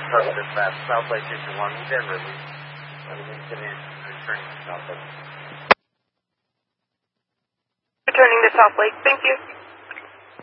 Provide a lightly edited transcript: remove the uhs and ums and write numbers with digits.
Dispatch, South Lake 51, Denver. Incident returning to South Lake. Returning to South Lake, thank you.